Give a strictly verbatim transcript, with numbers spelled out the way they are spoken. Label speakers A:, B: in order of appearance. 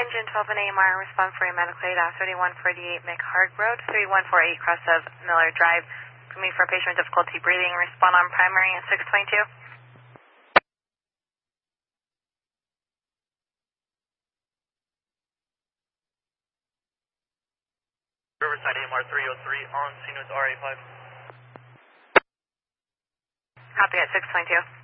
A: Engine twelve and A M R, respond for a medical aid at thirty-one forty-eight McHarg Road, three one four eight cross of Miller Drive. Me for patient with difficulty breathing, respond on primary at six twenty-two.
B: Riverside A M R three oh three on scene with R A five.
A: Copy at six twenty-two.